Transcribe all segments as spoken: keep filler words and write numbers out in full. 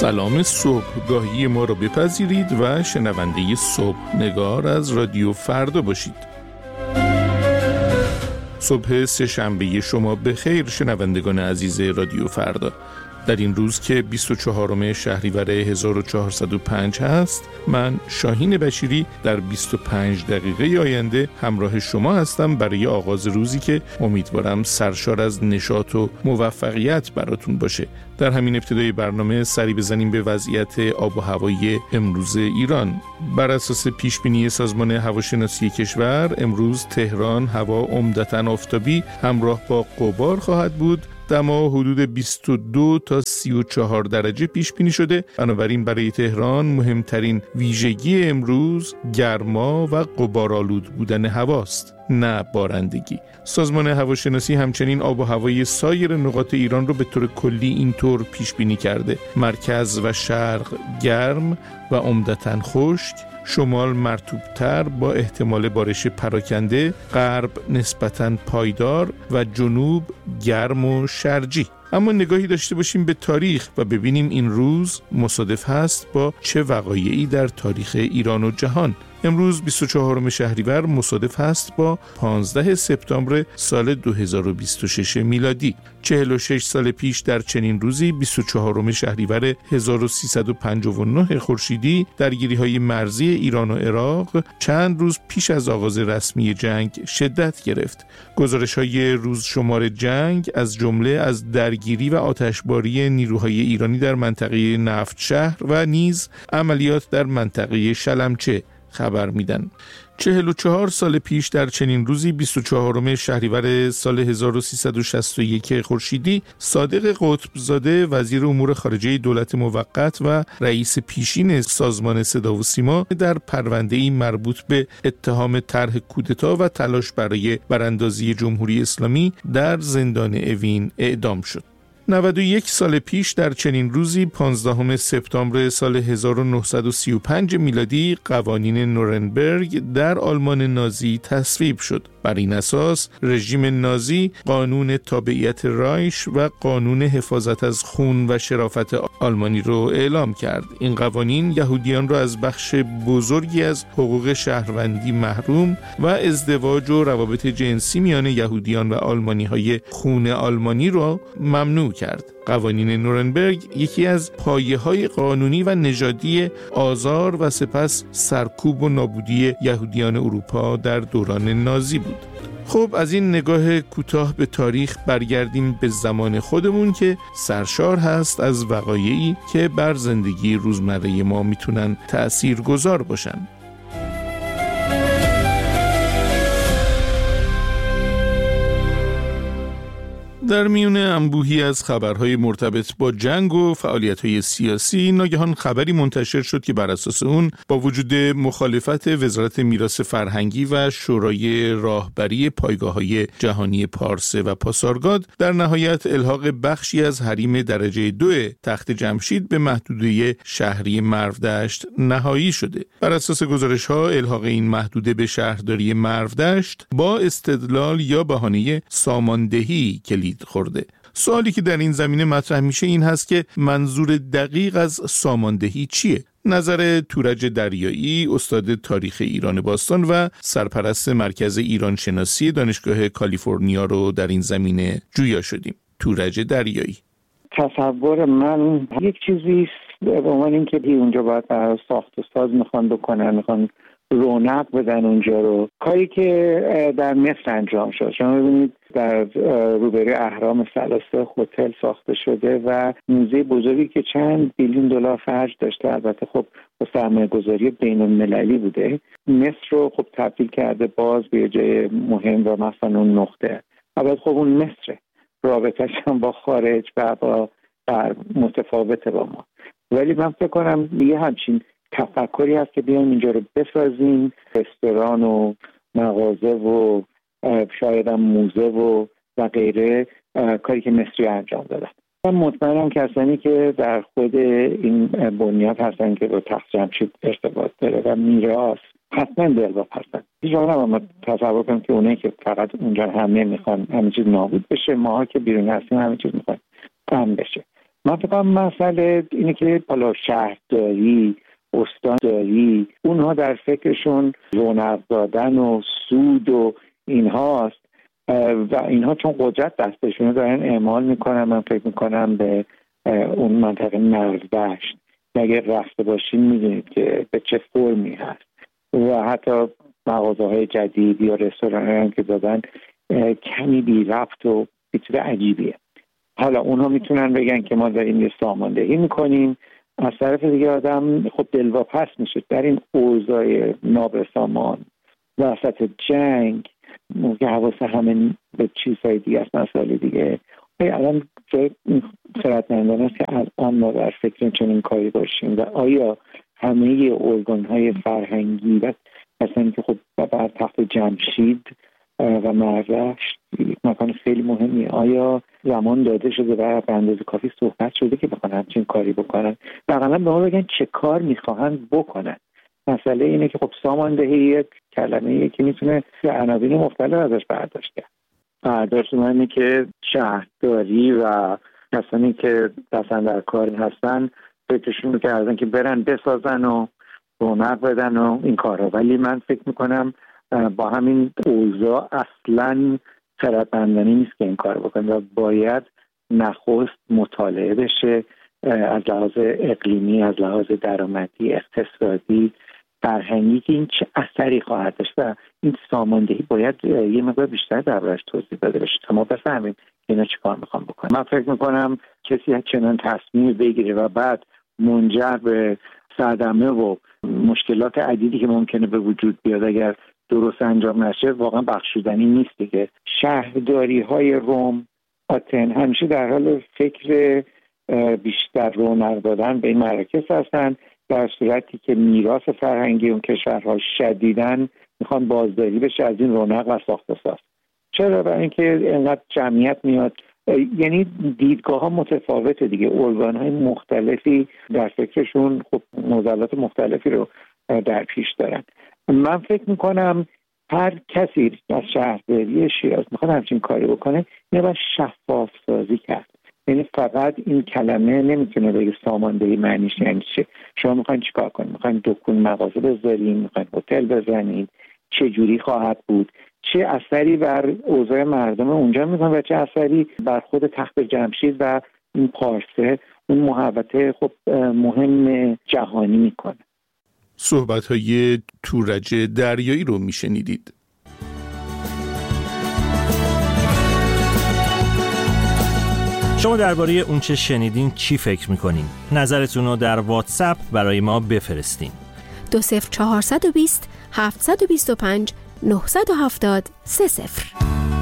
سلام صبحگاهی ما را بپذیرید و شنونده صبح نگار از رادیو فردا باشید. صبح سه شنبه شما بخیر شنوندگان عزیز رادیو فردا. در این روز که بیست و چهارم شهریور هزار و چهارصد و پنج هست، من شاهین بشیری در بیست و پنج دقیقه آینده همراه شما هستم برای آغاز روزی که امیدوارم سرشار از نشاط و موفقیت براتون باشه. در همین ابتدای برنامه سری بزنیم به وضعیت آب و هوایی امروز ایران. بر اساس پیشبینی سازمان هواشناسی کشور، امروز تهران هوا عمدتاً آفتابی همراه با غبار خواهد بود. دما حدود بیست و دو تا سی و چهار درجه پیش بینی شده. بنابراین برای تهران مهمترین ویژگی امروز گرما و غبارآلود بودن هواست، نه بارندگی. سازمان هواشناسی همچنین آب و هوای سایر نقاط ایران رو به طور کلی اینطور پیش بینی کرده: مرکز و شرق گرم و عمدتاً خشک، شمال مرطوب‌تر با احتمال بارش پراکنده، غرب نسبتاً پایدار و جنوب گرم و شرجی. اما نگاهی داشته باشیم به تاریخ و ببینیم این روز مصادف هست با چه وقایعی در تاریخ ایران و جهان. امروز بیست و چهارم شهریور مصادف هست با پانزده سپتامبر سال دو هزار و بیست و شش میلادی. چهل و شش سال پیش در چنین روزی بیست و چهارم شهریور هزار و سیصد و پنجاه و نه خورشیدی درگیری‌های مرزی ایران و عراق چند روز پیش از آغاز رسمی جنگ شدت گرفت. گزارش‌های روز شمار جنگ از جمله از درگیری و آتشباری نیروهای ایرانی در منطقه نفت شهر و نیز عملیات در منطقه شلمچه خبر میدن. چهل و چهار سال پیش در چنین روزی بیست و چهارم شهریور سال هزار و سیصد و شصت و یک خورشیدی، صادق قطبزاده وزیر امور خارجه دولت موقت و رئیس پیشین سازمان صدا و سیما در پرونده‌ای مربوط به اتهام طرح کودتا و تلاش برای براندازی جمهوری اسلامی در زندان اوین اعدام شد. نود و یک سال پیش در چنین روزی پانزدهم سپتامبر سال هزار و نهصد و سی و پنج میلادی قوانین نورنبرگ در آلمان نازی تصویب شد. بر این اساس رژیم نازی قانون تابعیت رایش و قانون حفاظت از خون و شرافت آلمانی رو اعلام کرد. این قوانین یهودیان را از بخش بزرگی از حقوق شهروندی محروم و ازدواج و روابط جنسی میان یهودیان و آلمانی‌های خون آلمانی را ممنوع کرد. قوانین نورنبرگ یکی از پایه‌های قانونی و نژادی آزار و سپس سرکوب و نابودی یهودیان اروپا در دوران نازی بود. خب از این نگاه کوتاه به تاریخ برگردیم به زمان خودمون که سرشار هست از وقایعی که بر زندگی روزمره ما میتونن تأثیرگذار باشن. در میون انبوهی از خبرهای مرتبط با جنگ و فعالیت‌های سیاسی، ناگهان خبری منتشر شد که بر اساس اون با وجود مخالفت وزارت میراث فرهنگی و شورای راهبری پایگاه‌های جهانی پارسه و پاسارگاد در نهایت الحاق بخشی از حریم درجه دو تخت جمشید به محدوده شهری مرودشت نهایی شده. بر اساس گزارش‌ها الحاق این محدوده به شهرداری مرودشت با استدلال یا بهانه ساماندهی کلید خورده. سوالی که در این زمینه مطرح میشه این هست که منظور دقیق از ساماندهی چیه؟ نظر تورج دریایی، استاد تاریخ ایران باستان و سرپرست مرکز ایران شناسی دانشگاه کالیفرنیا رو در این زمینه جویا شدیم. تورج دریایی: تصور من یک چیزی به عنوان این که اونجا باید ساخت و ساز میخوان بکنن، میخوان رونق بدن اونجا رو، کاری که در مصر انجام شد. شما ببینید در روبروی اهرام ثلاثه هتل ساخته شده و موزه بزرگی که چند بیلیون دلار خرج داشته، البته خب با سرمایه‌گذاری بین‌المللی بوده، مصر رو خب تبدیل کرده باز به جای مهم و مثلا اون نقطه. البته خب اون مصر رابطه‌ش هم با خارج و با متفاوته با ما، ولی من فکر کنم یه همچین تفکری هست که بیان اینجا رو بسازیم، رستوران و مغازه و شاید هم موزه و و غیره، کاری که مصری انجام دادن. من مطمئنم کسانی که در خود این بنیاد هستن که با تخت جمشید ارتباط داره و میراث حتما دلواپس هستن. هیچ وقت نباید تصور کنیم که اونایی که فقط اونجا همه میخوان همه چیز نابود بشه، ماها که بیرون هستیم همه چیز میخوان کم بشه. من فکر کنم مسئله اینه که حالا شهرداری، استانداری، اونها در فکرشون رونق دادن و سود و اینهاست و اینها چون قدرت دستشونه دارن اعمال میکنن. من فکر میکنم به اون منطقه نردشت اگر رفته باشین میدونید که به چه فرمی هست و حتی مغازه‌های جدید یا رستوران‌هایی که دادن کمی بی ربط و بی‌طور عجیبیه. حالا اونها میتونن بگن که ما داریم یه ساماندهی میکنیم، از طرف دیگه آدم خب دلواپس میشه در این اوضاع نابسامان وسط جنگ که حواس همه به چیزهای دیگه است. مسئله دیگه الان خردمندانه است که الان ما در فکر چنین کاری باشیم و آیا همه ارگان‌های فرهنگی و مثلا که خب بر تخت جمشید و مردشت مکان خیلی مهمیه، آیا زمان داده شده و به اندازه کافی صحبت شده که بخوان همچین کاری بکنن؟ واقعا به ما بگن چه کار میخواهند بکنن. مسئله اینه که خب ساماندهی یک کلمه‌ایه که میتونه عناوین مختلف ازش برداشت کرد. برداشت من اینه که شهرداری و کسانی که دستن در کاری هستن فکرشون رو کردن که برن بسازن و رونق بدن و این کارها، ولی من فکر میکنم با همین اوضاع اصلا خردمندانه نیست که این کار بکنه و باید نخست مطالعه بشه از لحاظ اقلیمی، از لحاظ درآمدی، اقتصادی، فرهنگی که این چه اثری خواهد داشت و این ساماندهی باید یه مقدار بیشتر دربارش توضیح داده بشه تا ما بفهمیم اینا چی کار میخوام بکنم. من فکر میکنم کسی چنان تصمیم بگیره و بعد منجر به صدمه و مشکلات عدیدی که ممکنه به وجود بیاد اگر درست انجام نشه واقعا بخشودنی نیست دیگه. شهرداری های روم، آتن همیشه در حال فکر بیشتر رونق دادن به این مراکز هستن، در صورتی که میراث فرهنگی اون کشورها شدیداً میخوان بازداری بشه از این رونق و ساخت و ساز. چرا؟ برای اینکه اینقدر جمعیت میاد، یعنی دیدگاه ها متفاوته دیگه، ارگان های مختلفی در فکرشون خب معضلات مختلفی رو در پیش دارن. من فکر میکنم هر کسی از شهرداری شیراز میخواد همچین کاری بکنه اینه باید شفاف سازی کرد. یعنی فقط این کلمه نمیتونه بگه ساماندهی معنیش یعنی چه. شما میخواین چیکار کنید؟ میخواین دکون مغازه بذارین، میخواین هتل بزنین، چه جوری خواهد بود، چه اثری بر اوضاع مردم اونجا میکنه و چه اثری بر خود تخت جمشید و این پارسه اون محوطه خب مهم جهانی میکنه. صحبت‌های تورج دریایی رو میشنیدید. شما درباره اون چه شنیدین چی فکر میکنین؟ نظرتون رو در واتساپ برای ما بفرستین. دو صفر چهارصد و بیست هفتصد و بیست و پنج نهصد و هفتاد سه صفر.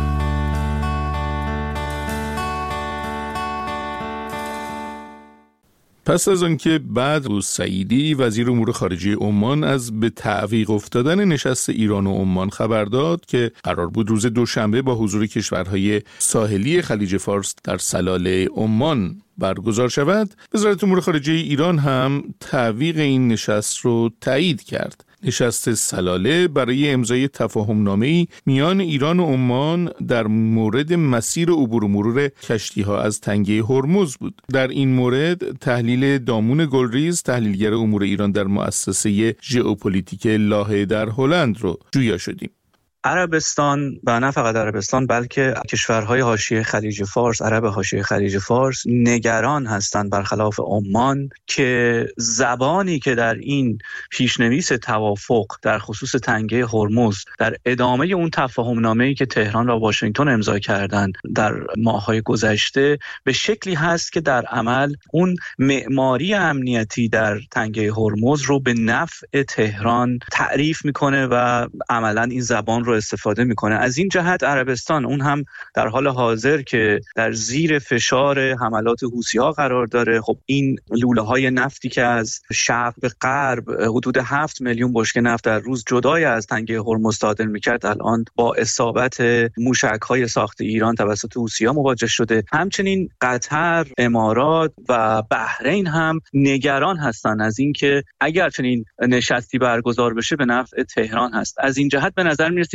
پس از آنکه بدر سعیدی وزیر امور خارجه عمان از به تعویق افتادن نشست ایران و عمان خبر داد که قرار بود روز دوشنبه با حضور کشورهای ساحلی خلیج فارس در سلاله عمان برگزار شود، وزارت امور خارجه ایران هم تعویق این نشست رو تایید کرد. نشست سلاله برای امضای تفاهم‌نامه‌ای میان ایران و عمان در مورد مسیر عبور و مرور کشتی‌ها از تنگه هرمز بود. در این مورد تحلیل دامون گلریز، تحلیلگر امور ایران در مؤسسه ژئوپلیتیک لاهه در هلند رو جویا شدیم. عربستان و نه فقط عربستان بلکه کشورهای حاشیه خلیج فارس، عرب حاشیه خلیج فارس نگران هستند برخلاف عمان که زبانی که در این پیشنویس توافق در خصوص تنگه هرمز در ادامه اون تفاهم‌نامه‌ای که تهران و واشنگتن امضا کردند در ماه‌های گذشته به شکلی هست که در عمل اون معماری امنیتی در تنگه هرمز رو به نفع تهران تعریف میکنه و عملاً این زبان رو استفاده میکنه. از این جهت عربستان اون هم در حال حاضر که در زیر فشار حملات حوثی‌ها قرار داره، خب این لوله های نفتی که از شرق به غرب حدود هفت میلیون بشکه نفت در روز جدای از تنگه هرمز صادر میکرد، الان با اصابت موشک‌های ساخت ایران توسط حوثی‌ها مواجه شده. همچنین قطر، امارات و بحرین هم نگران هستند از اینکه اگر چنین نشستی برگزار بشه به نفع تهران هست. از این جهت به نظر میرسه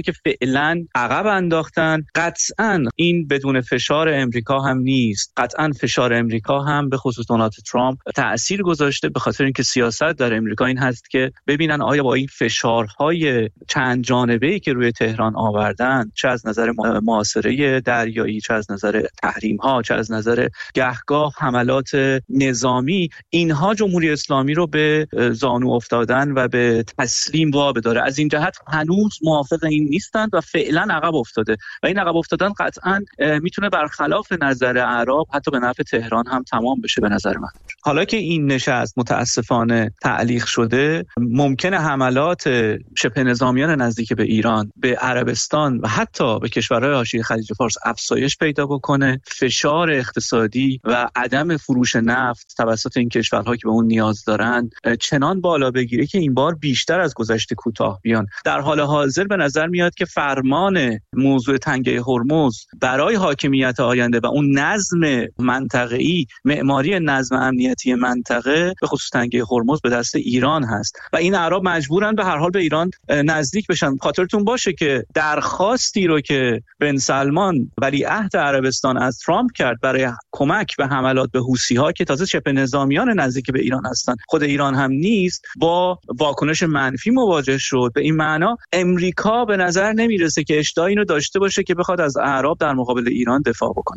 که فعلا عقب انداختن. قطعاً این بدون فشار امریکا هم نیست. قطعاً فشار امریکا هم به خصوص دونالد ترامپ تأثیر گذاشته، به خاطر اینکه سیاست در امریکا این هست که ببینن آیا با این فشارهای چند جانبه‌ای که روی تهران آوردن، چه از نظر محاصره دریایی، چه از نظر تحریم‌ها، چه از نظر گهگاه حملات نظامی، اینها جمهوری اسلامی رو به زانو افتادن و به تسلیم وابداره. از این جهت هنوز موافق این نیستند و فعلا عقب افتاده و این عقب افتادن قطعا میتونه برخلاف نظر اعراب حتی به نفع تهران هم تمام بشه. به نظر من حالا که این نشست متاسفانه تعلیق شده، ممکنه حملات شبه نظامیان نزدیک به ایران به عربستان و حتی به کشورهای حاشیه خلیج فارس افزایش پیدا بکنه. فشار اقتصادی و عدم فروش نفت توسط این کشورها که به اون نیاز دارن چنان بالا بگیره که این بار بیشتر از گذشته کوتاه بیان. در حال حاضر به نظر میاد که فرمان موضوع تنگه هرمز برای حاکمیت آینده و اون نظم منطقه‌ای، معماری نظم امنیتی منطقه به خصوص تنگه هرمز به دست ایران هست و این اعراب مجبورن به هر حال به ایران نزدیک بشن. خاطرتون باشه که درخواستی رو که بن سلمان ولیعهد عربستان از ترامپ کرد برای کمک به حملات به حوثی‌ها که تازه شبه نظامیان نزدیک به ایران هستن، خود ایران هم نیست، با واکنش منفی مواجه شد. به این معنا امریکا به نظر نمیرسه که اشتهای اینو داشته باشه که بخواد از اعراب در مقابل ایران دفاع بکنه.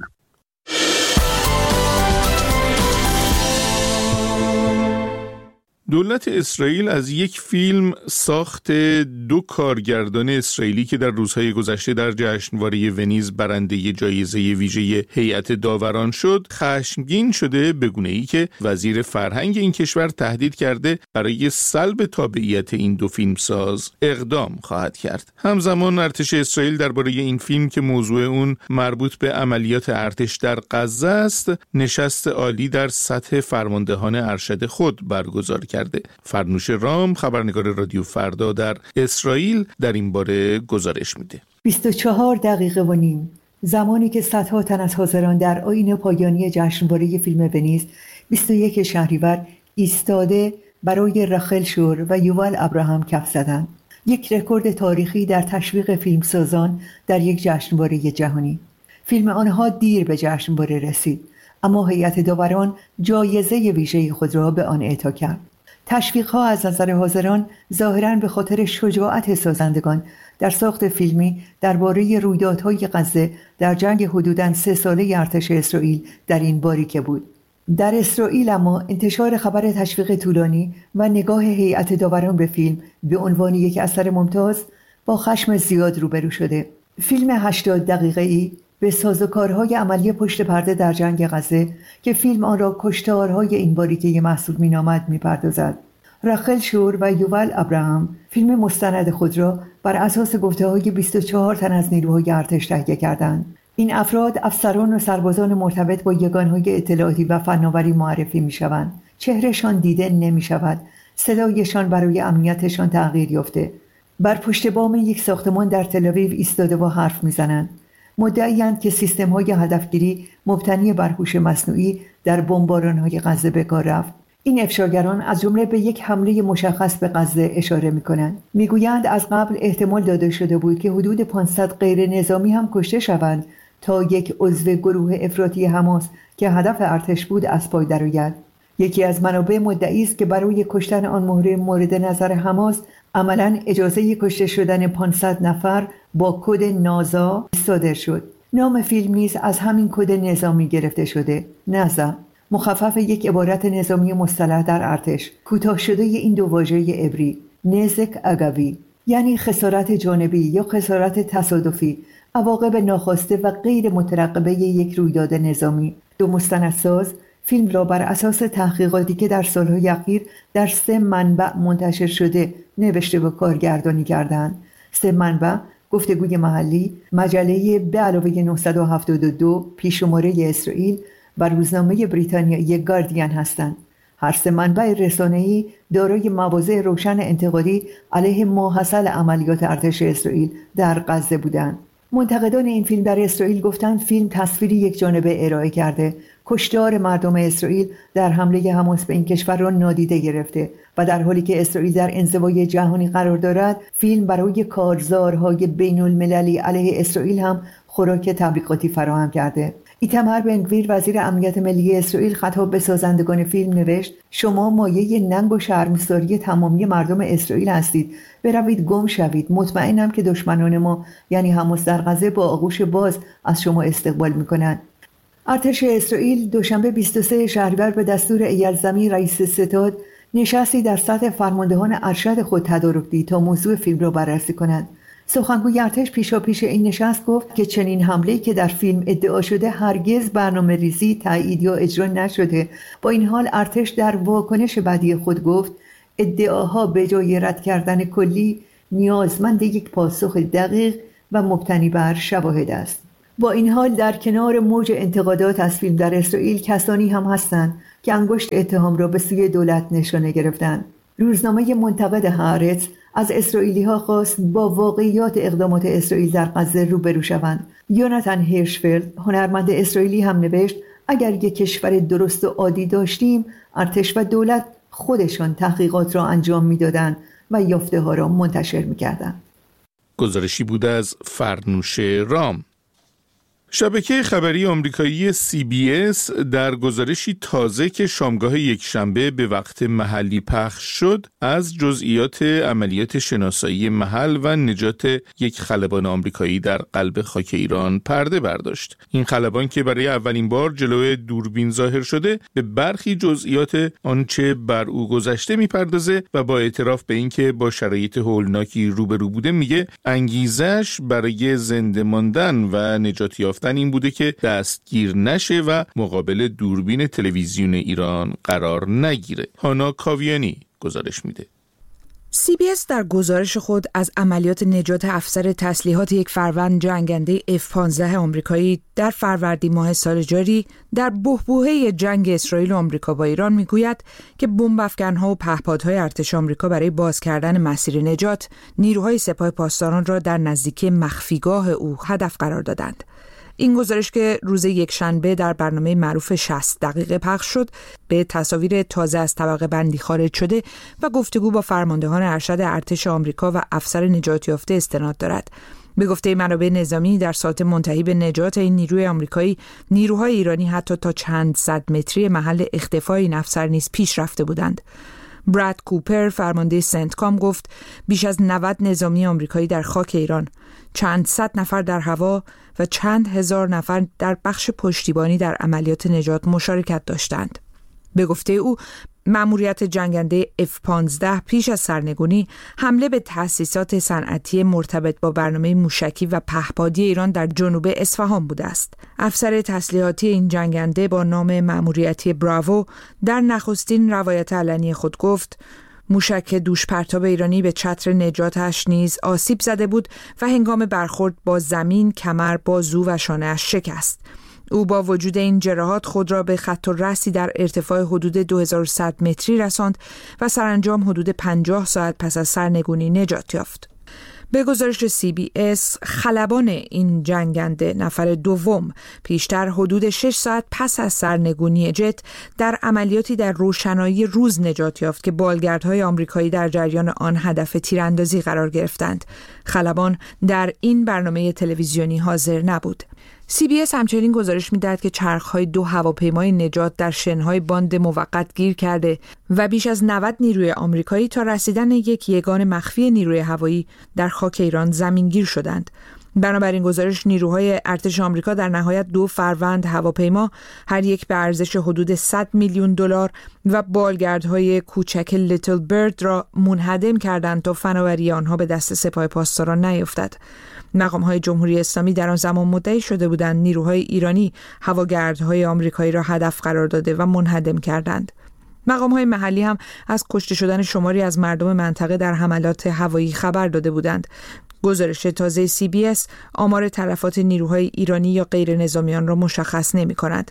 دولت اسرائیل از یک فیلم ساخت دو کارگردان اسرائیلی که در روزهای گذشته در جشنواره ونیز برنده جایزه ویژه هیئت داوران شد خشمگین شده، به گونه‌ای که وزیر فرهنگ این کشور تهدید کرده برای سلب تابعیت این دو فیلمساز اقدام خواهد کرد. همزمان ارتش اسرائیل درباره این فیلم که موضوع اون مربوط به عملیات ارتش در غزه است، نشست عالی در سطح فرماندهان ارشد خود برگزار کرد. فرنوش رام، خبرنگار رادیو فردا در اسرائیل، در این باره گزارش میده. بیست و چهار دقیقه و نیم زمانی که صدها تن از حاضران در آیین پایانی جشنواره فیلم ونیز بیست و یک شهریور ایستاده برای رخل شور و یوول ابراهام کف زدند. یک رکورد تاریخی در تشویق فیلمسازان در یک جشنواره جهانی. فیلم آنها دیر به جشنواره رسید، اما هیئت داوران جایزه ویژه خود را به آن اعطا کرد. تشویق‌ها از نظر حاضران ظاهراً به خاطر شجاعت سازندگان در ساخت فیلمی درباره رویدادهای غزه در جنگ حدوداً سه ساله ارتش اسرائیل در این باریکه بود. در اسرائیل اما انتشار خبر تشویق طولانی و نگاه هیئت داوران به فیلم به عنوان یک اثر ممتاز با خشم زیاد روبرو شده. فیلم هشتاد دقیقه‌ای به سازوکارهای عملی پشت پرده در جنگ غزه که فیلم آن را کشتارهای این باریکه محسوب می‌نامد می‌پردازد. رخل شور و یوول ابراهام فیلم مستند خود را بر اساس گفته‌های بیست و چهار تن از نیروهای ارتش تهیه کردند. این افراد افسران و سربازان مرتبط با یگانهای اطلاعاتی و فناوری معرفی می‌شوند. چهرهشان دیده نمی‌شود، صدایشان برای امنیتشان تغییر یافته. بر پشت بام یک ساختمان در تل‌آویو ایستاده و حرف می‌زنند. مدعی‌اند که سیستم‌های هدفگیری مبتنی بر هوش مصنوعی در بمباران‌های غزه به کار رفت. این افشاگران از جمله به یک حمله مشخص به غزه اشاره می‌کنند. می‌گویند از قبل احتمال داده شده بود که حدود پانصد غیر نظامی هم کشته شوند تا یک عضو گروه افراطی حماس که هدف ارتش بود از پای درآید. یکی از منابع مدعی است که برای کشتن آن مهره مورد نظر حماس عملاً اجازه کشته شدن پانصد نفر با کد نازا صادر شد. نام فیلم نیز از همین کد نظامی گرفته شده. نازا مخفف یک عبارت نظامی مصطلح در ارتش، کوتاه شده این دو واژه عبری نزک اگوی، یعنی خسارت جانبی یا خسارت تصادفی، عواقب ناخواسته و غیر مترقبه یک رویداد نظامی. دو مستندساز فیلم را بر اساس تحقیقاتی که در سالهای اخیر در سه منبع منتشر شده نوشته و کارگردانی کردند. سه منبع گفتگوی محلی، مجله به علاوه نهصد و هفتاد و دو پیش‌شماره اسرائیل و روزنامه بریتانیایی گاردین هستند. هر سه منبع رسانه‌ای دارای مواضع روشن انتقادی علیه ماحصل عملیات ارتش اسرائیل در غزه بودند. منتقدان این فیلم در اسرائیل گفتند فیلم تصویری یک جانبه ارائه کرده، کشتار مردم اسرائیل در حمله حماس به این کشور را نادیده گرفته و در حالی که اسرائیل در انزوای جهانی قرار دارد، فیلم برای کارزارهای بین المللی علیه اسرائیل هم خوراک تبلیغاتی فراهم کرده. ایتمر بن-گویر وزیر امنیت ملی اسرائیل خطاب به سازندگان فیلم نوشت: شما مایه ننگ و شرمساری تمامی مردم اسرائیل هستید. بروید گم شوید. مطمئنم که دشمنان ما یعنی حماس در غزه با آغوش باز از شما استقبال می‌کنند. ارتش اسرائیل دوشنبه بیست و سوم شهریور به دستور ایل زمیر رئیس ستاد نشستی در سطح فرماندهان ارشد خود تدارک دید تا موضوع فیلم را بررسی کنند. سخنگوی ارتش پیشاپیش این نشست گفت که چنین حمله‌ای که در فیلم ادعا شده هرگز برنامه ریزی، تایید یا اجرا نشده. با این حال ارتش در واکنش بعدی خود گفت ادعاها به جای رد کردن کلی نیازمند یک پاسخ دقیق و مبتنی بر شواهد است. با این حال در کنار موج انتقادات از فیلم در اسرائیل کسانی هم هستند که انگشت اتهام را به سوی دولت نشانه گرفتند. روزنامه منتقد هآرتز از اسرائیلی‌ها خواست با واقعیات اقدامات اسرائیل در غزه روبرو شوند. یوناتان هیرشفلد هنرمند اسرائیلی هم نوشت: اگر یک کشور درست و عادی داشتیم، ارتش و دولت خودشان تحقیقات را انجام می‌دادند و یافته‌ها را منتشر می‌کردند. گزارشی بود از فرنوش رام. شبکه خبری آمریکایی سی بی اس در گزارشی تازه که شامگاه یکشنبه به وقت محلی پخش شد از جزئیات عملیات شناسایی محل و نجات یک خلبان آمریکایی در قلب خاک ایران پرده برداشت. این خلبان که برای اولین بار جلوی دوربین ظاهر شده به برخی جزئیات آنچه بر او گذشته میپردازه و با اعتراف به اینکه با شرایط هولناکی روبرو بوده میگه انگیزش برای زنده ماندن و نجات یافتن این بوده که دستگیر نشه و مقابل دوربین تلویزیون ایران قرار نگیره. هانا کاویانی گزارش میده. سی بی اس در گزارش خود از عملیات نجات افسر تسلیحات یک فروند جنگنده اف پانزده آمریکایی در فروردین ماه سال جاری در بحبوحه جنگ اسرائیل و آمریکا با ایران میگوید که بمب افکنها و پهپادهای ارتش آمریکا برای باز کردن مسیر نجات نیروهای سپاه پاسداران را در نزدیکی مخفیگاه او هدف قرار دادند. این گزارش که روز یکشنبه در برنامه معروف شصت دقیقه پخش شد به تصاویر تازه از طبقه بندی خارج شده و گفتگو با فرماندهان ارشد ارتش آمریکا و افسر نجات یافته استناد دارد. به گفته منابع نظامی در ساعت منتهی به نجات این نیروی آمریکایی، نیروهای ایرانی حتی تا چند صد متری محل اختفای این افسر نیز پیش رفته بودند. براد کوپر فرمانده سنتکام گفت بیش از نود نظامی آمریکایی در خاک ایران، چند صد نفر در هوا و چند هزار نفر در بخش پشتیبانی در عملیات نجات مشارکت داشتند. به گفته او مأموریت جنگنده اف پانزده پیش از سرنگونی حمله به تأسیسات صنعتی مرتبط با برنامه موشکی و پهپادی ایران در جنوب اصفهان بوده است. افسر تسلیحاتی این جنگنده با نام مأموریتی براوو در نخستین روایت علنی خود گفت موشک دوش پرتاب ایرانی به چتر نجاتش نیز آسیب زده بود و هنگام برخورد با زمین کمر، بازو و شانه‌اش شکست. او با وجود این جراحات خود را به خط الرأسی در ارتفاع حدود دو هزار و صد متری رساند و سرانجام حدود پنجاه ساعت پس از سرنگونی نجات یافت. به گزارش سی بی اس، خلبان این جنگنده نفر دوم پیشتر حدود شش ساعت پس از سرنگونی جت در عملیاتی در روشنایی روز نجات یافت که بالگردهای آمریکایی در جریان آن هدف تیراندازی قرار گرفتند. خلبان در این برنامه تلویزیونی حاضر نبود. سی بی اس همچنین گزارش می‌دهد که چرخ‌های دو هواپیمای نجات در شن‌های باند موقت گیر کرده و بیش از نود نیروی آمریکایی تا رسیدن یک یگان مخفی نیروی هوایی در خاک ایران زمینگیر شدند. بنابراین گزارش نیروهای ارتش آمریکا در نهایت دو فروند هواپیما هر یک به ارزش حدود صد میلیون دلار و بالگردهای کوچک لیتل برد را منهدم کردند تا فناوری آنها به دست سپاه پاسداران نیفتد. مقام‌های جمهوری اسلامی در آن زمان مدعی شده بودند نیروهای ایرانی هواگردهای آمریکایی را هدف قرار داده و منهدم کردند. مقام‌های محلی هم از کشته شدن شماری از مردم منطقه در حملات هوایی خبر داده بودند. گزارش تازه سی بی اس آمار تلفات نیروهای ایرانی یا غیر نظامیان را مشخص نمی‌کند.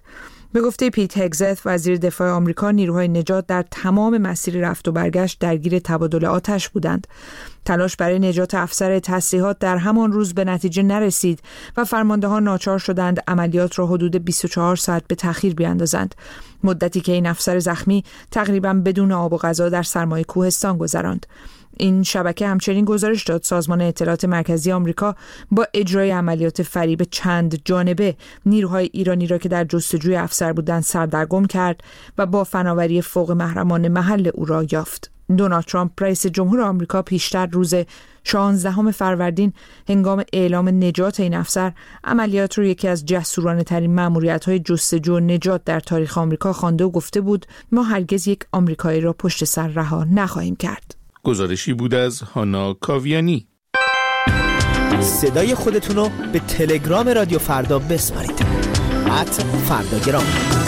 به گفته پیت هگزت وزیر دفاع آمریکا، نیروهای نجات در تمام مسیر رفت و برگشت درگیر تبادل آتش بودند. تلاش برای نجات افسر تسلیحات در همان روز به نتیجه نرسید و فرماندهان ناچار شدند عملیات را حدود بیست و چهار ساعت به تأخیر بیاندازند، مدتی که این افسر زخمی تقریباً بدون آب و غذا در سرمای کوهستان گذراند. این شبکه همچنین گزارش داد سازمان اطلاعات مرکزی آمریکا با اجرای عملیات فریب چند جانبه نیروهای ایرانی را که در جستجوی افسر بودند سردرگم کرد و با فناوری فوق محرمانه محل او را یافت. دونالد ترامپ رئیس جمهور آمریکا پیشتر روز شانزدهم فروردین هنگام اعلام نجات این افسر عملیات را یکی از جسورانه ترین مأموریت‌های جستجو و نجات در تاریخ آمریکا خوانده و گفته بود ما هرگز یک آمریکایی را پشت سر رها نخواهیم کرد. گزارشی بود از هانا کاویانی. صدای خودتون رو به تلگرام رادیو فردا بسپارید. ات فرداگرام.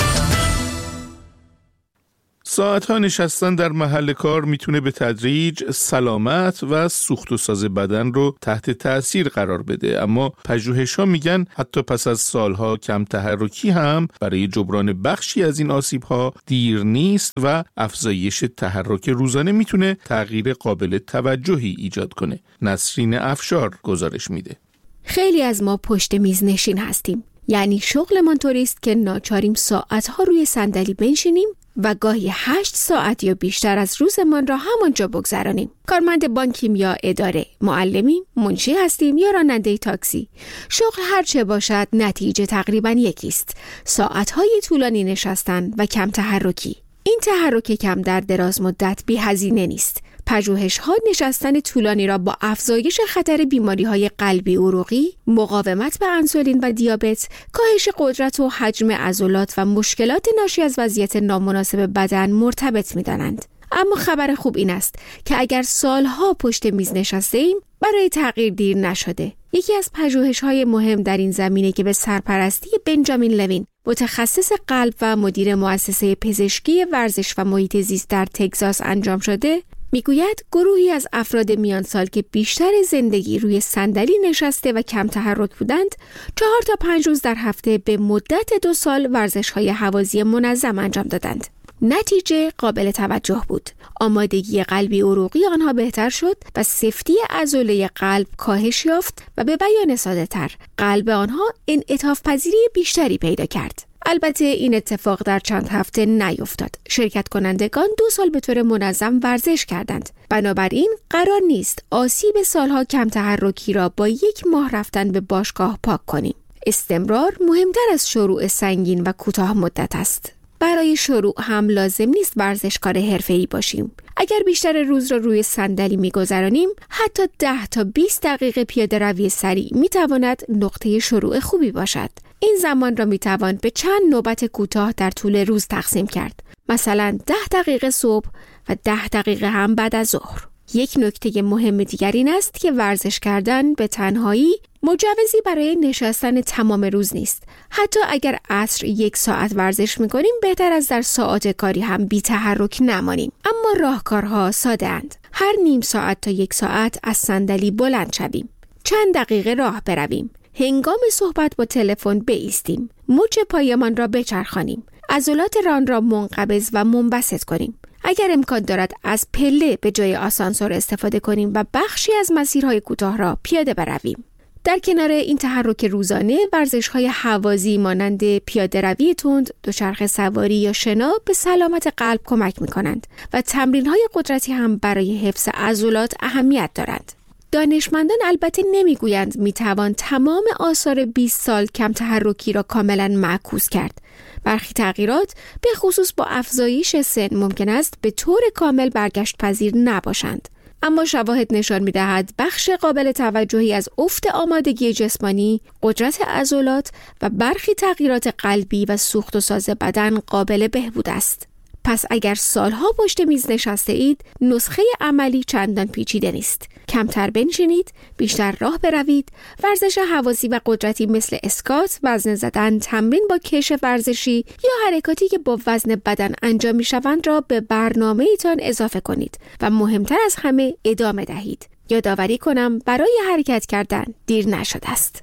ساعتها نشستن در محل کار میتونه به تدریج سلامت و سوخت و ساز بدن رو تحت تأثیر قرار بده، اما پژوهش‌ها میگن حتی پس از سالها کم تحرکی هم برای جبران بخشی از این آسیب‌ها دیر نیست و افزایش تحرک روزانه میتونه تغییر قابل توجهی ایجاد کنه. نسرین افشار گزارش میده. خیلی از ما پشت میز نشین هستیم، یعنی شغلمان طوریست که ناچاریم ساعتها روی صندلی بنشینیم و گاهی هشت ساعت یا بیشتر از روزمان را همانجا بگذرانیم. کارمند بانکیم یا اداره، معلمیم، منشی هستیم یا راننده تاکسی. شغل هر چه باشد نتیجه تقریباً یکیست: ساعتهای طولانی نشستن و کم تحرکی. این تحرک کم در دراز مدت بی هزینه نیست. پژوهش‌ها نشستن طولانی را با افزایش خطر بیماری‌های قلبی عروقی، مقاومت به انسولین و دیابت، کاهش قدرت و حجم عضلات و مشکلات ناشی از وضعیت نامناسب بدن مرتبط می‌دانند. اما خبر خوب این است که اگر سالها پشت میز نشسته‌ایم، برای تغییر دیر نشده. یکی از پژوهش‌های مهم در این زمینه که به سرپرستی بنجامین لوین، متخصص قلب و مدیر مؤسسه پزشکی ورزش و محیط زیست در تگزاس انجام شده، میگوید گروهی از افراد میان سال که بیشتر زندگی روی صندلی نشسته و کم تحرک بودند، چهار تا پنج روز در هفته به مدت دو سال ورزش‌های هوازی منظم انجام دادند. نتیجه قابل توجه بود. آمادگی قلبی عروقی آنها بهتر شد و سفتی عضله قلب کاهش یافت و به بیان ساده‌تر قلب آنها انعطاف پذیری بیشتری پیدا کرد. البته این اتفاق در چند هفته نیفتاد. شرکت کنندگان دو سال به طور منظم ورزش کردند. بنابراین قرار نیست آسیب سالها کم تحرکی را با یک ماه رفتن به باشگاه پاک کنیم. استمرار مهمتر از شروع سنگین و کوتاه مدت است. برای شروع هم لازم نیست ورزشکار حرفه‌ای باشیم. اگر بیشتر روز را روی صندلی می‌گذرانیم، حتی ده تا بیست دقیقه پیاده‌روی سریع می‌تواند نقطه شروع خوبی باشد. این زمان را می‌توان به چند نوبت کوتاه در طول روز تقسیم کرد. مثلا ده دقیقه صبح و ده دقیقه هم بعد از ظهر. یک نکته مهم دیگر این است که ورزش کردن به تنهایی مجوزی برای نشستن تمام روز نیست. حتی اگر عصر یک ساعت ورزش می‌کنیم، بهتر از در ساعات کاری هم بی تحرک نمانیم. اما راهکارها ساده اند. هر نیم ساعت تا یک ساعت از صندلی بلند شویم. چند دقیقه راه برویم. هنگام صحبت با تلفن بایستیم. مچ پایمان را بچرخانیم. عضلات ران را منقبض و منبسط کنیم. اگر امکان دارد از پله به جای آسانسور استفاده کنیم و بخشی از مسیرهای کوتاه را پیاده برویم. در کنار این تحرک روزانه، ورزش‌های هوازی مانند پیاده‌روی تند، دوچرخه سواری یا شنا به سلامت قلب کمک می‌کنند و تمرین‌های قدرتی هم برای حفظ عضلات اهمیت دارند. دانشمندان البته نمیگویند میتوان تمام آثار بیست سال کم تحرکی را کاملا معکوس کرد. برخی تغییرات به خصوص با افزایش سن ممکن است به طور کامل برگشت پذیر نباشند. اما شواهد نشان می‌دهد بخش قابل توجهی از افت آمادگی جسمانی، قدرت عضلات و برخی تغییرات قلبی و سوخت و ساز بدن قابل بهبود است. پس اگر سالها پشت میز نشسته اید، نسخه عملی چندان پیچیده نیست. کمتر بنشینید، بیشتر راه بروید، ورزش هوازی و قدرتی مثل اسکات، وزنه زدن، تمرین با کش ورزشی یا حرکاتی که با وزن بدن انجام می‌شوند را به برنامه‌تان اضافه کنید و مهمتر از همه ادامه دهید. یادآوری کنم برای حرکت کردن دیر نشده است.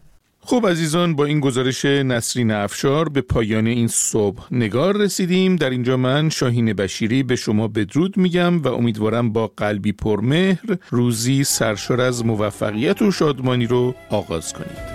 خب عزیزان، با این گزارش نسرین افشار به پایان این صبح نگار رسیدیم. در اینجا من شاهین بشیری به شما بدرود میگم و امیدوارم با قلبی پرمهر روزی سرشار از موفقیت و شادمانی رو آغاز کنید.